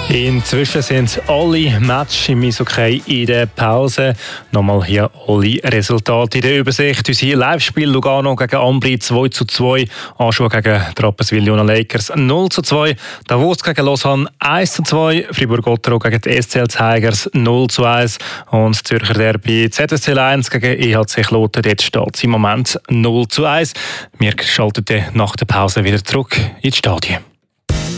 Inzwischen sind alle Matches im Eishockey in der Pause. Nochmal hier alle Resultate in der Übersicht. Unser Live-Spiel Lugano gegen Ambri 2:2, Aschua gegen Rapperswil Jona Lakers 0:2, Davos gegen Lausanne 1:2, Fribourg-Gottero gegen die SCL Tigers 0:1 und Zürcher Derby ZSC 1 gegen EHC Kloten. Jetzt steht es im Moment 0:1. Wir schalten nach der Pause wieder zurück ins Stadion.